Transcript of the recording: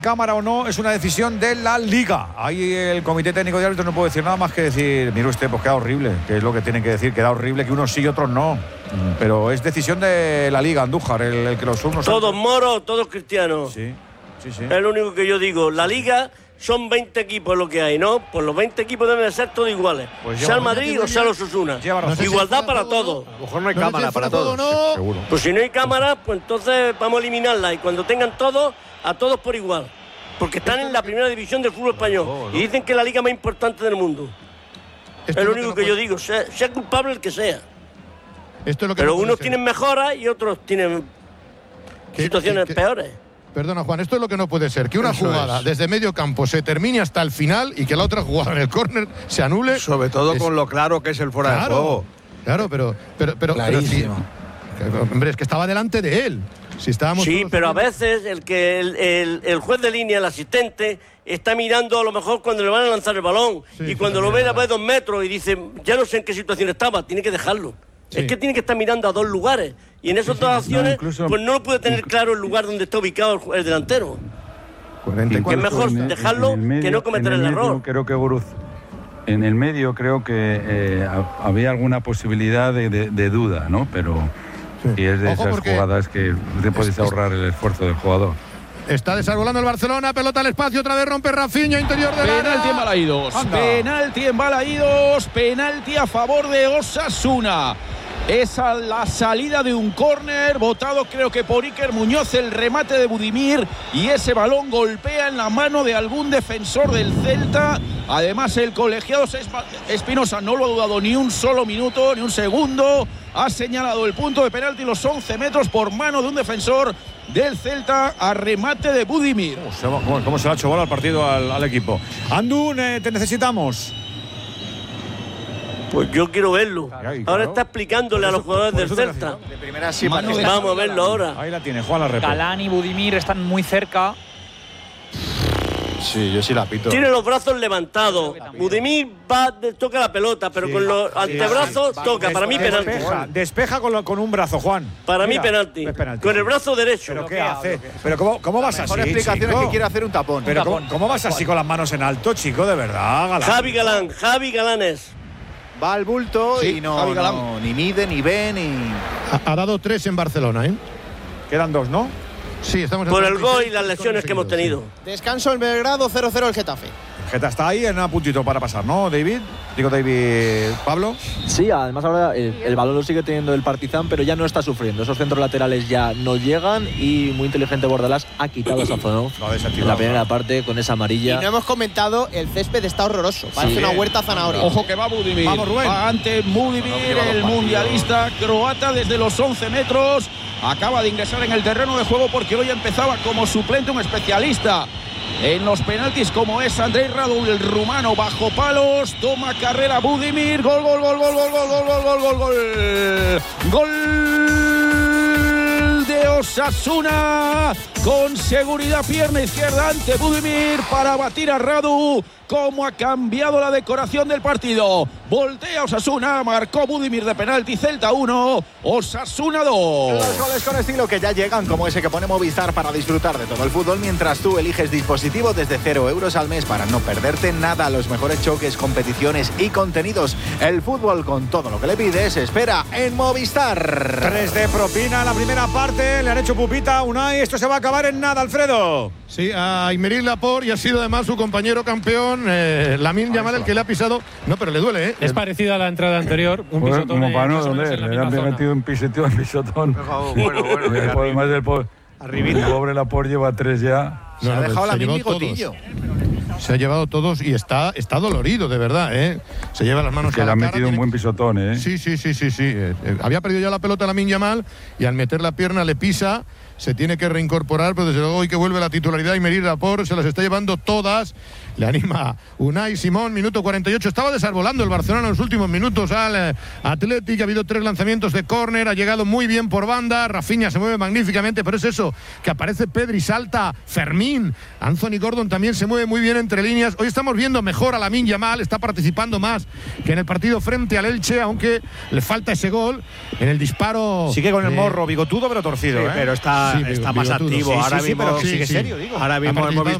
Cámara o no, es una decisión de la Liga. Ahí el Comité Técnico de Árbitros no puede decir nada más que decir, mire usted, pues queda horrible, que es lo que tienen que decir, queda horrible que unos sí y otros no. Pero es decisión de la Liga, Andújar, el que los unos... Todos moros, todos cristianos. Sí. Es lo único que yo digo. La Liga son 20 equipos lo que hay, ¿no? Pues los 20 equipos deben de ser todos iguales. Pues sea el Madrid o sea los Osasuna. Igualdad para todos. A lo mejor no hay cámara para todos. No. Seguro. Pues si no hay cámara, pues entonces vamos a eliminarla. Y cuando tengan todos, a todos por igual. Porque están en la primera división del fútbol español. Y dicen que es la liga más importante del mundo. Es lo único que yo digo. Sea culpable el que sea. Pero unos tienen mejoras y otros tienen situaciones peores. Perdona, Juan, esto es lo que no puede ser. Que una jugada desde medio campo se termine hasta el final y que la otra jugada en el córner se anule. Sobre todo con lo claro que es el fuera de juego. Claro, pero hombre, es que estaba delante de él. Si estábamos pero a veces el juez de línea, el asistente, está mirando a lo mejor cuando le van a lanzar el balón. Y cuando lo ve a 2 metros y dice, ya no sé en qué situación estaba, tiene que dejarlo. Es que tiene que estar mirando a 2 lugares. Y en esas 2 acciones, pues no lo puede tener claro el lugar donde está ubicado el delantero. Que es mejor dejarlo que no cometer el error. Creo que en el medio creo que había alguna posibilidad de duda, ¿no? Pero y es de esas jugadas que te puedes ahorrar el esfuerzo del jugador. Está desarbolando el Barcelona, pelota al espacio, otra vez rompe Rafinha, interior del área. Penalti en Balaídos, penalti a favor de Osasuna. Es a la salida de un córner, botado creo que por Iker Muñoz, el remate de Budimir, y ese balón golpea en la mano de algún defensor del Celta. Además el colegiado Espinosa no lo ha dudado ni un solo minuto, ni un segundo. Ha señalado el punto de penalti, los 11 metros por mano de un defensor del Celta a remate de Budimir. ¿Cómo se le ha hecho bola al partido al equipo? Andún, te necesitamos. Pues yo quiero verlo. Ahora está explicándole a los jugadores del Celta. De primera sí, vamos a verlo ahora. Ahí la tiene, Juan Larrepe. Galán y Budimir están muy cerca. Sí, yo sí la pito. Tiene los brazos levantados. Budimir toca la pelota, pero con los antebrazos toca. Para mí penalti. Despeja con un brazo, Juan. Para mí penalti. Con el brazo derecho. ¿Pero qué hace? ¿Pero cómo vas así, La mejor explicación chico? es que quiere hacer un tapón. Pero ¿cómo vas así con las manos en alto, chico? De verdad, Galán. Javi Galán es. Va al bulto y no ni mide, ni ve, ni... Ha dado 3 en Barcelona, ¿eh? Quedan 2, ¿no? Sí, estamos en por el gol y las lesiones que hemos tenido. Descanso en Belgrado, 0-0 el Getafe. Getafe está ahí en un puntito para pasar, ¿no, David? Pablo. Sí, además ahora el balón lo sigue teniendo el Partizan, pero ya no está sufriendo. Esos centros laterales ya no llegan y muy inteligente Bordalás ha quitado esa zona en la primera parte con esa amarilla. Y no hemos comentado, el césped está horroroso. Parece una huerta zanahoria. Ojo que va Budimir. Vamos, Rubén. Va ante Budimir, el mundialista croata desde los 11 metros. Acaba de ingresar en el terreno de juego porque hoy empezaba como suplente un especialista en los penaltis como es Andrei Radu, el rumano, bajo palos, toma carrera Budimir, gol de Osasuna, con seguridad pierna izquierda ante Budimir para batir a Radu. Cómo ha cambiado la decoración del partido. Voltea Osasuna, marcó Budimir de penalti, Celta 1, Osasuna 2. Los goles con estilo que ya llegan, como ese que pone Movistar para disfrutar de todo el fútbol, mientras tú eliges dispositivo desde 0 euros al mes para no perderte nada. Los mejores choques, competiciones y contenidos. El fútbol con todo lo que le pides espera en Movistar. 3 de propina la primera parte, le han hecho pupita a Unai. Esto se va a acabar en nada, Alfredo. Sí, a Aymeric Laporte, y ha sido además su compañero campeón, Lamine Yamal, el que le ha pisado. No, pero le duele, ¿eh? Es parecido a la entrada anterior, un pisotón. Como para no doler, le han metido un pisotón. Además el pobre Laporte lleva 3 ya. Se ha dejado la bigotillo. Se ha llevado todos y está dolorido, de verdad, ¿eh? Se lleva las manos a la cara. Que le ha metido un buen pisotón, ¿eh? Sí. Había perdido ya la pelota Lamine Yamal y al meter la pierna le pisa. Se tiene que reincorporar, pero desde luego hoy que vuelve la titularidad Aymeric Laporte, se las está llevando todas. le anima Unai Simón. Minuto 48. Estaba desarbolando el Barcelona en los últimos minutos al Athletic. Ha habido 3 lanzamientos de córner. Ha llegado muy bien por banda. Rafinha se mueve magníficamente, pero es eso, que aparece Pedri, salta Fermín. Anthony Gordon también se mueve muy bien entre líneas. Hoy estamos viendo mejor a Lamine Yamal. Está participando más que en el partido frente al Elche, aunque le falta ese gol en el disparo. Sigue con el morro bigotudo, pero torcido. Sí, pero está más activo. Ahora mismo pero sigue serio, digo. Ahora mismo hemos visto